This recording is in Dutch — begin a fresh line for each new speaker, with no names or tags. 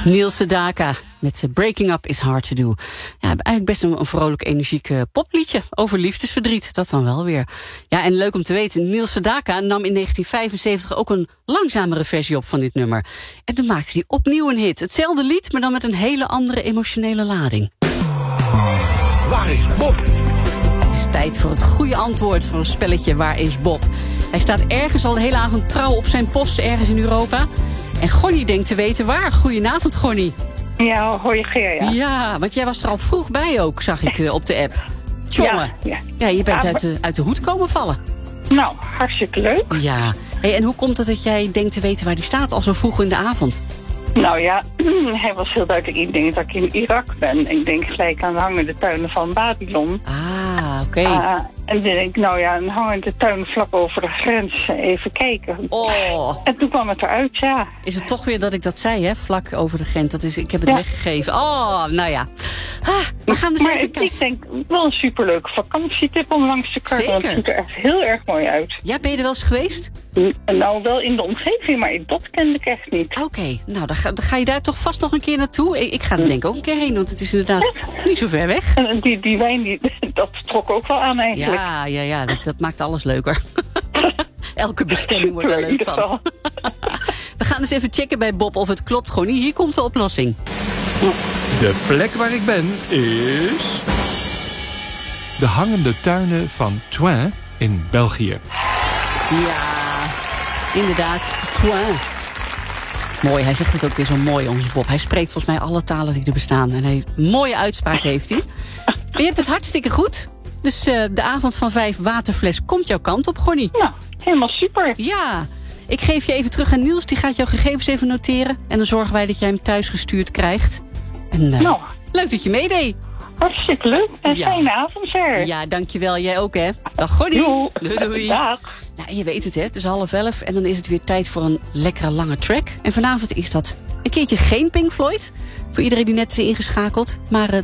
Niels Sedaka met Breaking Up is Hard to Do. Ja, eigenlijk best een vrolijk, energiek popliedje over liefdesverdriet. Dat dan wel weer. Ja, en leuk om te weten, Niels Sedaka nam in 1975 ook een langzamere versie op van dit nummer. En toen maakte hij opnieuw een hit. Hetzelfde lied, maar dan met een hele andere emotionele lading.
Waar is Bob?
Het is tijd voor het goede antwoord voor een spelletje Waar is Bob? Hij staat ergens al de hele avond trouw op zijn post, ergens in Europa. En Gonnie denkt te weten waar. Goedenavond, Gonnie.
Ja, hoor je Geer, ja.
Ja, want jij was er al vroeg bij ook, zag ik op de app. Tjonge. Ja, je bent uit de hoed komen vallen.
Nou, hartstikke leuk.
Ja. Hey, en hoe komt het dat jij denkt te weten waar die staat al zo vroeg in de avond?
Nou ja, hij was heel duidelijk. Ik denk dat ik in Irak ben. Ik denk gelijk aan de hangende tuinen van Babylon.
Ah, oké.
En dan denk ik, nou ja, een hangende tuin vlak over de grens. Even kijken.
Oh.
En toen kwam het eruit, ja.
Is het toch weer dat ik dat zei, hè? Vlak over de grens. Ik heb het weggegeven. Oh, nou ja. We gaan dus even kijken.
Ik denk, wel een superleuke vakantietip om langs te karren.
Zeker.
Het ziet er echt heel erg mooi uit.
Ja, ben je er wel eens geweest?
Nou, wel in de omgeving, maar dat kende ik echt niet.
Oké, nou, dan ga je daar toch vast nog een keer naartoe. Ik ga er denk ik ook een keer heen, want het is inderdaad niet zo ver weg.
En die wijn, dat trok ook wel aan eigenlijk.
Ja, dat maakt alles leuker. Elke bestemming wordt er leuk van. We gaan eens even checken bij Bob of het klopt. Gewoon hier komt de oplossing.
De plek waar ik ben is de hangende tuinen van Troyes in België.
Ja, inderdaad. Troyes. Mooi, hij zegt het ook weer zo mooi, onze Bob. Hij spreekt volgens mij alle talen die er bestaan. En een mooie uitspraak heeft hij. Maar je hebt het hartstikke goed. Dus de avond van 5 waterfles komt jouw kant op, Gonnie.
Nou, helemaal super.
Ja, ik geef je even terug aan Niels. Die gaat jouw gegevens even noteren. En dan zorgen wij dat jij hem thuis gestuurd krijgt. En leuk dat je meedeed.
Hartstikke leuk. En fijne avond, Ger.
Ja, dankjewel. Jij ook, hè. Dag, Gonnie. Doei.
Dag.
Nou, je weet het, hè. Het is 10:30 en dan is het weer tijd voor een lekkere lange track. En vanavond is dat een keertje geen Pink Floyd. Voor iedereen die net is ingeschakeld. Maar